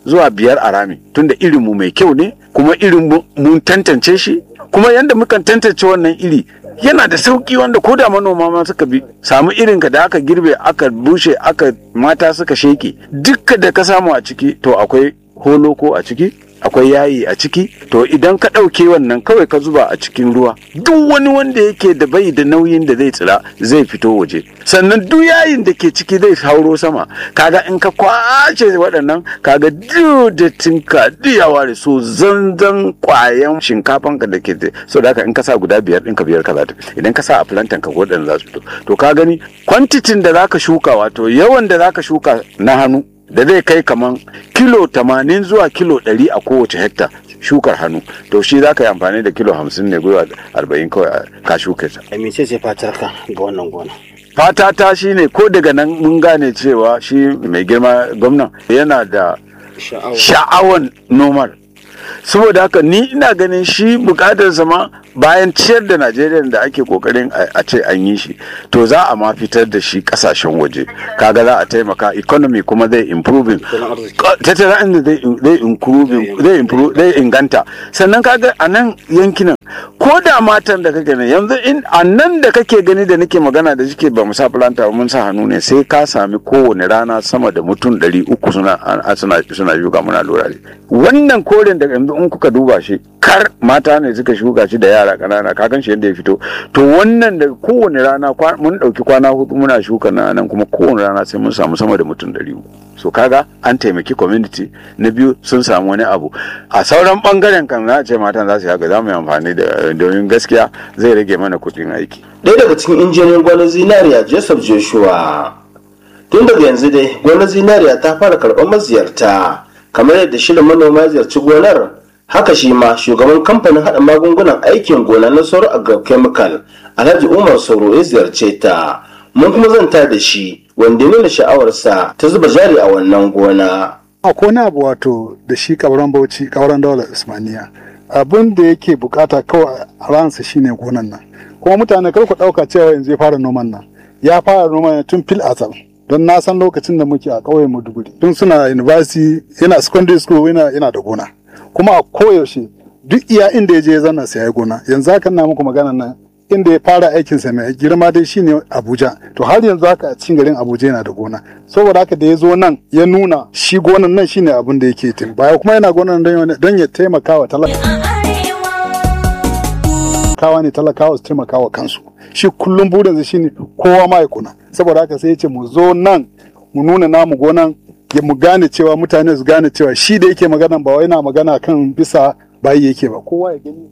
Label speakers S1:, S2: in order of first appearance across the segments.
S1: zuwa 5 a rami, tunda irinmu mai kyau ne kuma irin mun tantance shi, kuma yanda mukan tantance wannan iri yana da sauki wanda ko da manoma ma suka bi samu irinka da aka girbe aka bushe aka mata suka sheke dukka da ka samu a ciki to akwai holoko a ciki, akwai yayi a ciki, to idan ka ɗauke wannan kawai ka zuba a cikin ruwa duk wani wanda yake da bai da nauyin da zai tsira zai fito waje, sannan duk yayin da ke ciki zai hauro sama. Kaga in ka kwace waɗannan kaga duk da tinka duk ya ware so zanzan kwayan shinkafan ka da ke so da haka in ka sa guda 5 ɗinka 5 ka za ta fito, idan ka sa a plantain ka waɗannan za su fito. To ka gani kwantitin da zaka shuka wato yawan da zaka shuka na hannu da zai kai kaman kilo 80 zuwa kilo 100 a kowace hekta shukar hannu, to shi za ka yi amfani da kilo 50 ne gwiwa 40 kawai ka shuka ta.
S2: Me ce fatar ka ga wannan gona?
S1: Fata ta shi ne ko daga nan mun gane cewa shi mai girma gwamnan yana da sha'awan noman, saboda haka ni ina ganin shi bukatar sama bayan ciyar da Najeriya da ake kokarin a ce an yi shi, to za a ma fitar da shi kasashen waje, kaga za a taimaka economy kuma zai improving, tattalin zai inganta. Sannan kaga a nan yankinan ko da matan da kake ne yanzu a nan da kake gani da nake magana da shike ba mu sa planta mun sa hannu ne, sai ka sami kowane rana sama da mutum 300 suna shuka muna lura da wannan koren da yanzu in kuka duba shi kar mata ne suka shuka shi da yara kanana, ka gan shi yadda ya fito. To wannan da kowane rana mun dauki kwana 4 muna shuka nan kuma kowane rana sai mun samu sama da mutum 300. So kaga an taimaki community. Na biyu sun samu wani abu a sauran bangaren kan za a ce matan za su haka za mu yi amfani da domin gaskiya zai rage mana kuɗin aiki.
S2: Ɗaya daga cikin injiniyan gwanin zinariya Joseph Joshua, tun daga yanzu dai gwanin zinariya ta fara karɓar maziyarta kamar yadda shirin manoma ya ziyarci gonar. Haka shi ma shugaban kamfanin haɗa magungunan aikin gona na Soro Agrochemical Alhaji Umar Soro ya ziyarce ta. Mun kuma zanta da shi wanda nuna sha'awarsa ta zuba jari a wannan gona.
S3: Akwai wani abu wato da shi kauran Bauchi, kauran daular Usmaniya. Abin da yake bukata kawai a ransa shine gonan nan. Kuma mutane kar ku ɗauka cewa yanzu ya fara noman nan. Ya fara noman tun fil azal. Don na san lokacin da muke a ƙauyen Maiduguri. Tun suna university yana secondary school yana da gona. Kuma a koyaushe duk iya inda ya je zana sai ya gona. Yanzu haka na muku magana nan inda ya fara aikinsa mai girma dai shine Abuja. To har yanzu haka a cikin garin Abuja yana da gona. Saboda haka da ya zo nan ya nuna shi gonan nan shine abin da yake tin. Baya kuma yana gonan don ya taimaka wa talakawa ne, talakawa su taimaka wa kansu. Shi kullum burinsa shine kowa ma ya kuna. Saboda haka sai ya ce mu zo nan mu nuna namu gonan mu gane cewa mutane su gane cewa shi da yake magana ba wai na magana kan bisa bayi yake ba, kowa ya gani.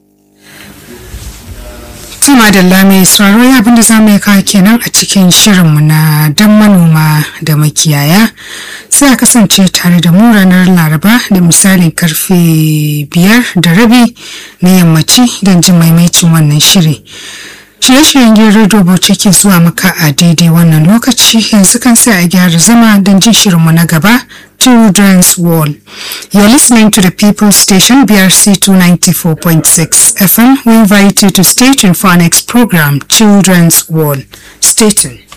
S4: Tuma da lami sauraro ya abinda za mu yi kawo kenan a cikin shirinmu na dan manoma da makiyaya, sai a kasance tare da mu ranar Laraba da misalin karfe 5:30 na yammaci don jin maimaicin wannan shiri. Shirye-shiryen gidan rediyo Bauchi ke zuwa maka a daidai wannan lokaci, yanzu kan sai a gyara zama don jin shirinmu na gaba, Children's Wall. You're listening to the People's Station, BRC 294.6 FM. We invite you to stay tuned for our next program, Children's Wall. Stay tuned.